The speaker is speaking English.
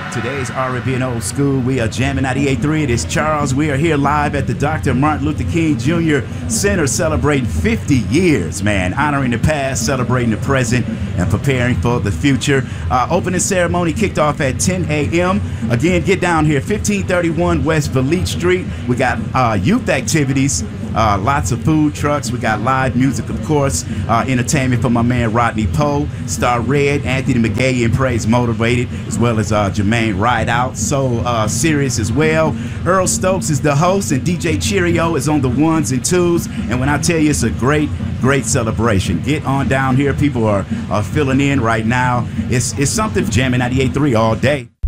Today's R&B and Old School. We are jamming 98.3. It is Charles. We are here live at the Dr. Martin Luther King Jr. Center celebrating 50 years, man. Honoring the past, celebrating the present, and preparing for the future. Opening ceremony kicked off at 10 a.m. Again, get down here, 1531 West Valete Street. We got youth activities. Lots of food trucks. We got live music, of course. Entertainment from my man Rodney Poe, Star Red, Anthony McGay, and Praise Motivated, as well as Jermaine Rideout. So serious as well. Earl Stokes is the host, and DJ Cheerio is on the ones and twos. And when I tell you, it's a great celebration. Get on down here. People are filling in right now. It's something jamming 98.3 all day.